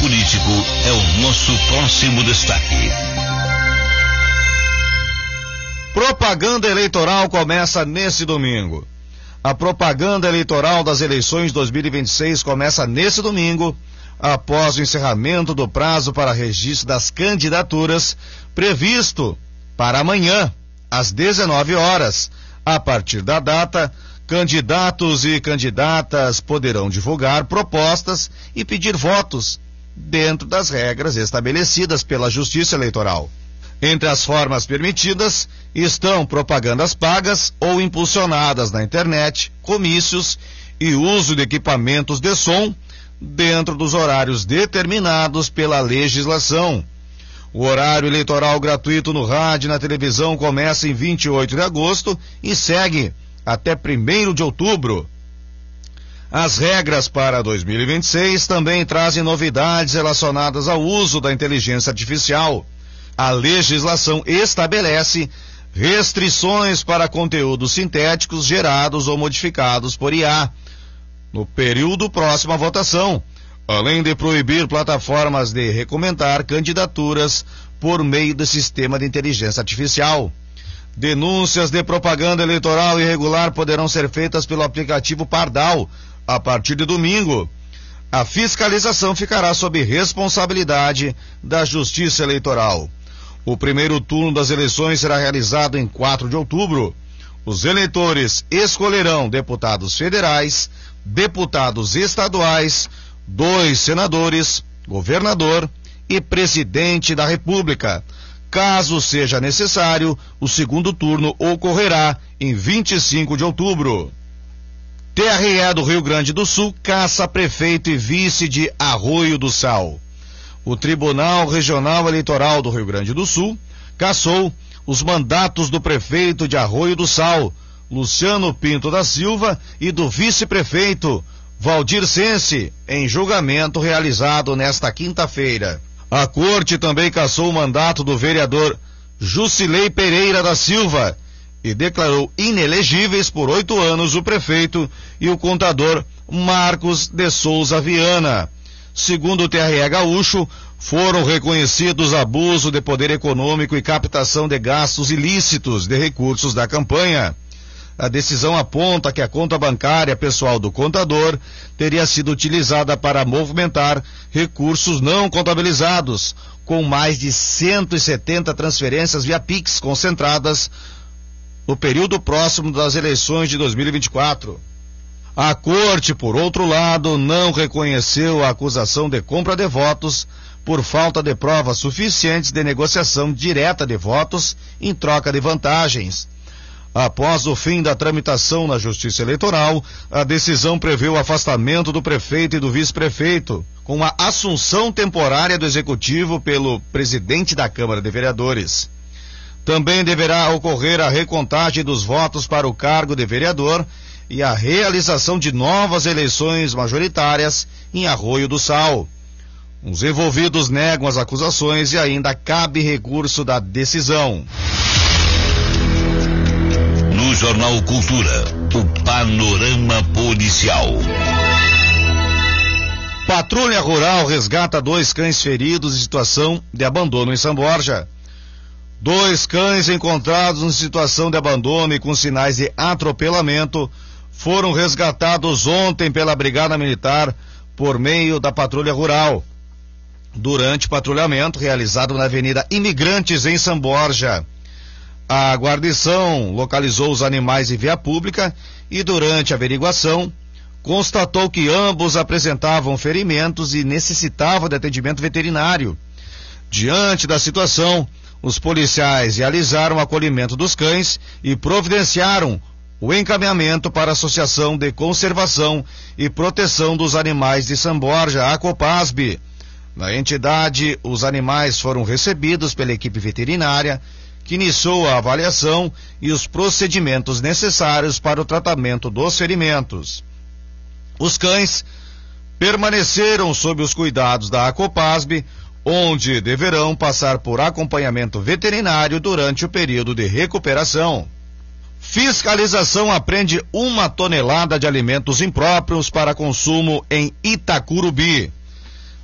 político é o nosso próximo destaque. Propaganda eleitoral começa nesse domingo. A propaganda eleitoral das eleições 2026 começa nesse domingo, após o encerramento do prazo para registro das candidaturas, previsto para amanhã, às 19 horas. A partir da data, candidatos e candidatas poderão divulgar propostas e pedir votos dentro das regras estabelecidas pela Justiça Eleitoral. Entre as formas permitidas estão propagandas pagas ou impulsionadas na internet, comícios e uso de equipamentos de som dentro dos horários determinados pela legislação. O horário eleitoral gratuito no rádio e na televisão começa em 28 de agosto e segue até 1º de outubro. As regras para 2026 também trazem novidades relacionadas ao uso da inteligência artificial. A legislação estabelece restrições para conteúdos sintéticos gerados ou modificados por IA no período próximo à votação, além de proibir plataformas de recomendar candidaturas por meio do sistema de inteligência artificial. Denúncias de propaganda eleitoral irregular poderão ser feitas pelo aplicativo Pardal a partir de domingo. A fiscalização ficará sob responsabilidade da Justiça Eleitoral. O primeiro turno das eleições será realizado em 4 de outubro. Os eleitores escolherão deputados federais, deputados estaduais, 2 senadores, governador e presidente da República. Caso seja necessário, o segundo turno ocorrerá em 25 de outubro. TRE do Rio Grande do Sul caça prefeito e vice de Arroio do Sal. O Tribunal Regional Eleitoral do Rio Grande do Sul cassou os mandatos do prefeito de Arroio do Sal, Luciano Pinto da Silva, e do vice-prefeito Valdir Sense, em julgamento realizado nesta quinta-feira. A Corte também cassou o mandato do vereador Jusilei Pereira da Silva e declarou inelegíveis por 8 anos o prefeito e o contador Marcos de Souza Viana. Segundo o TRE gaúcho, foram reconhecidos abuso de poder econômico e captação de gastos ilícitos de recursos da campanha. A decisão aponta que a conta bancária pessoal do contador teria sido utilizada para movimentar recursos não contabilizados, com mais de 170 transferências via Pix concentradas no período próximo das eleições de 2024. A Corte, por outro lado, não reconheceu a acusação de compra de votos por falta de provas suficientes de negociação direta de votos em troca de vantagens. Após o fim da tramitação na Justiça Eleitoral, a decisão prevê o afastamento do prefeito e do vice-prefeito, com a assunção temporária do executivo pelo presidente da Câmara de Vereadores. Também deverá ocorrer a recontagem dos votos para o cargo de vereador e a realização de novas eleições majoritárias em Arroio do Sal. Os envolvidos negam as acusações e ainda cabe recurso da decisão. No Jornal Cultura, o panorama policial. Patrulha Rural resgata 2 cães feridos em situação de abandono em São Borja. 2 cães encontrados em situação de abandono e com sinais de atropelamento foram resgatados ontem pela Brigada Militar por meio da Patrulha Rural, durante patrulhamento realizado na Avenida Imigrantes em São Borja. A guarnição localizou os animais em via pública e, durante a averiguação, constatou que ambos apresentavam ferimentos e necessitavam de atendimento veterinário. Diante da situação, os policiais realizaram o acolhimento dos cães e providenciaram o encaminhamento para a Associação de Conservação e Proteção dos Animais de São Borja, a Copasb. Na entidade, os animais foram recebidos pela equipe veterinária, que iniciou a avaliação e os procedimentos necessários para o tratamento dos ferimentos. Os cães permaneceram sob os cuidados da Copasb, onde deverão passar por acompanhamento veterinário durante o período de recuperação. Fiscalização apreende 1 tonelada de alimentos impróprios para consumo em Itacurubi.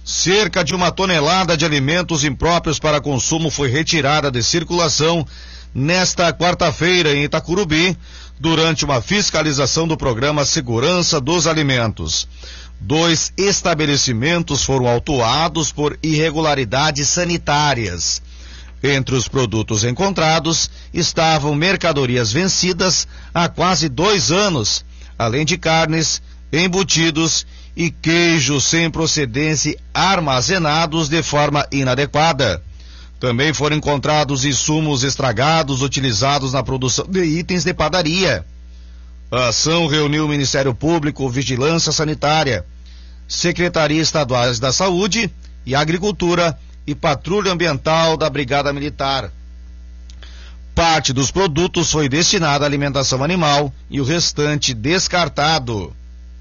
Cerca de 1 tonelada de alimentos impróprios para consumo foi retirada de circulação nesta quarta-feira em Itacurubi, durante uma fiscalização do programa Segurança dos Alimentos. 2 estabelecimentos foram autuados por irregularidades sanitárias. Entre os produtos encontrados estavam mercadorias vencidas há quase 2 anos, além de carnes, embutidos e queijos sem procedência armazenados de forma inadequada. Também foram encontrados insumos estragados utilizados na produção de itens de padaria. A ação reuniu o Ministério Público, Vigilância Sanitária, Secretaria Estaduais da Saúde e Agricultura e Patrulha Ambiental da Brigada Militar. Parte dos produtos foi destinada à alimentação animal e o restante descartado.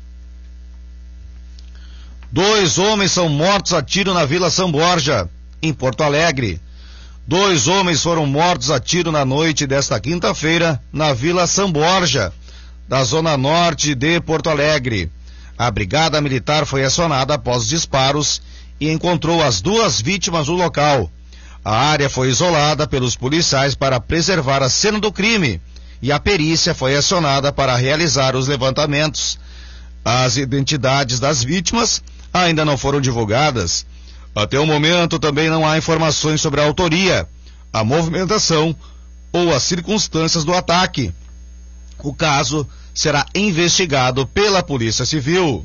2 homens são mortos a tiro na Vila São Borja, em Porto Alegre. 2 homens foram mortos a tiro na noite desta quinta-feira na Vila São Borja, da zona norte de Porto Alegre. A Brigada Militar foi acionada após os disparos e encontrou as 2 vítimas no local. A área foi isolada pelos policiais para preservar a cena do crime e a perícia foi acionada para realizar os levantamentos. As identidades das vítimas ainda não foram divulgadas. Até o momento também não há informações sobre a autoria, a movimentação ou as circunstâncias do ataque. O caso será investigado pela Polícia Civil.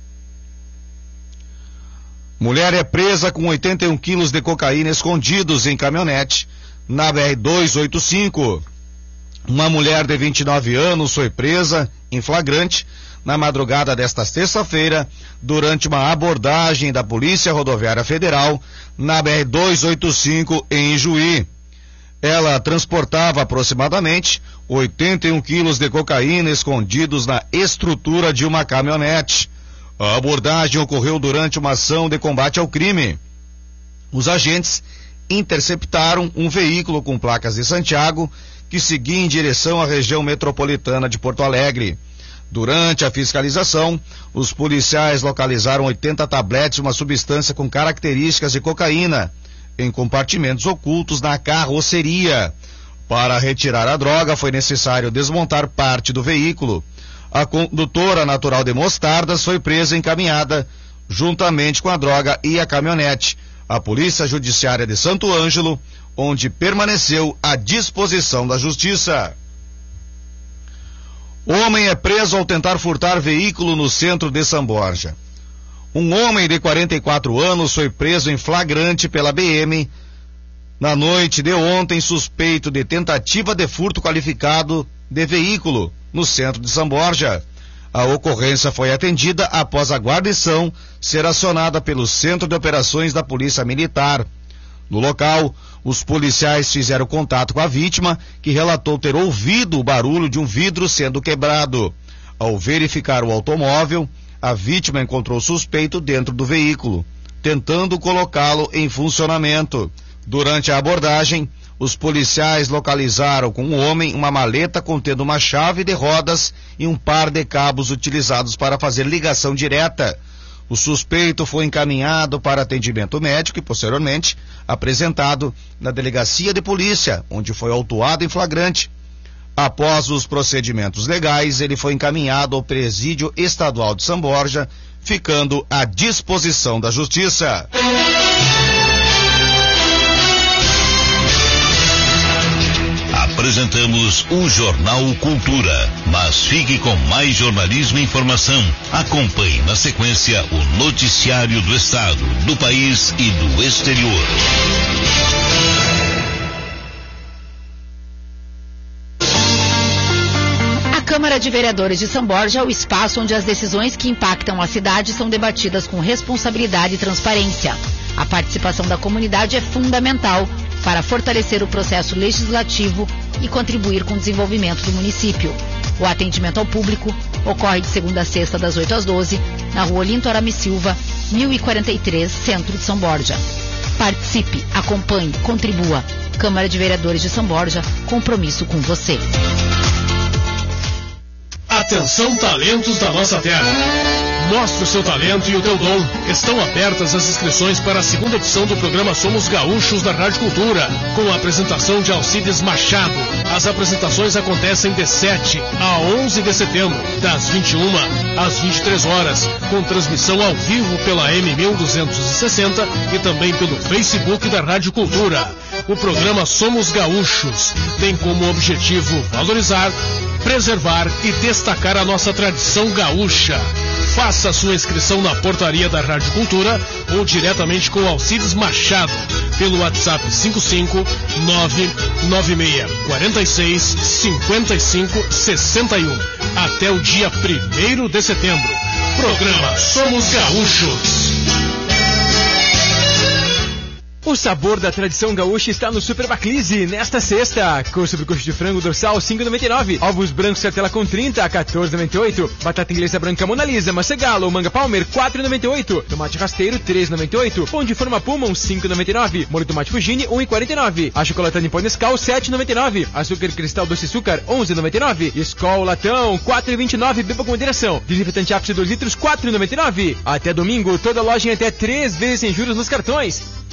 Mulher é presa com 81 quilos de cocaína escondidos em caminhonete na BR-285. Uma mulher de 29 anos foi presa em flagrante na madrugada desta terça-feira, durante uma abordagem da Polícia Rodoviária Federal na BR-285 em Juí. Ela transportava aproximadamente 81 quilos de cocaína escondidos na estrutura de uma caminhonete. A abordagem ocorreu durante uma ação de combate ao crime. Os agentes interceptaram um veículo com placas de Santiago que seguia em direção à região metropolitana de Porto Alegre. Durante a fiscalização, os policiais localizaram 80 tabletes de uma substância com características de cocaína em compartimentos ocultos na carroceria. Para retirar a droga, foi necessário desmontar parte do veículo. A condutora natural de Mostardas foi presa e encaminhada, juntamente com a droga e a caminhonete, à Polícia Judiciária de Santo Ângelo, onde permaneceu à disposição da Justiça. Homem é preso ao tentar furtar veículo no centro de São Borja. Um homem de 44 anos foi preso em flagrante pela BM na noite de ontem, suspeito de tentativa de furto qualificado de veículo no centro de São Borja. A ocorrência foi atendida após a guarnição ser acionada pelo Centro de Operações da Polícia Militar. No local, os policiais fizeram contato com a vítima, que relatou ter ouvido o barulho de um vidro sendo quebrado. Ao verificar o automóvel, a vítima encontrou o suspeito dentro do veículo, tentando colocá-lo em funcionamento. Durante a abordagem, os policiais localizaram com o homem uma maleta contendo uma chave de rodas e um par de cabos utilizados para fazer ligação direta. O suspeito foi encaminhado para atendimento médico e, posteriormente, apresentado na delegacia de polícia, onde foi autuado em flagrante. Após os procedimentos legais, ele foi encaminhado ao Presídio Estadual de São Borja, ficando à disposição da Justiça. Apresentamos o Jornal Cultura, mas fique com mais jornalismo e informação. Acompanhe na sequência o noticiário do Estado, do país e do exterior. A Câmara de Vereadores de São Borja é o espaço onde as decisões que impactam a cidade são debatidas com responsabilidade e transparência. A participação da comunidade é fundamental para fortalecer o processo legislativo e contribuir com o desenvolvimento do município. O atendimento ao público ocorre de segunda a sexta, das 8 às 12, na rua Olinto Arame Silva, 1043, centro de São Borja. Participe, acompanhe, contribua. Câmara de Vereadores de São Borja, compromisso com você. Atenção, talentos da nossa terra. Mostre o seu talento e o teu dom. Estão abertas as inscrições para a segunda edição do programa Somos Gaúchos da Rádio Cultura, com a apresentação de Alcides Machado. As apresentações acontecem de 7 a 11 de setembro, das 21 às 23 horas, com transmissão ao vivo pela M1260 e também pelo Facebook da Rádio Cultura. O programa Somos Gaúchos tem como objetivo valorizar, preservar e destacar a nossa tradição gaúcha. Faça sua inscrição na portaria da Rádio Cultura ou diretamente com Alcides Machado pelo WhatsApp 55996465561 até o dia 1º de setembro. Programa Somos Gaúchos. O sabor da tradição gaúcha está no Super Baclise. Nesta sexta, sobrecoxa de frango dorsal 5,99, ovos brancos Sartela com 30 a 14,98, batata inglesa branca Mona Lisa, maçã galo ou manga Palmer 4,98, tomate rasteiro 3,98, pão de forma Puma 5,99, molho tomate Fugini 1,49, achocolatado em pó Nescau 7,99, açúcar cristal doce açúcar 11,99, Skol latão 4,29, beba com moderação, desinfetante ápice 2 litros 4,99. Até domingo, toda loja em até 3 vezes sem juros nos cartões.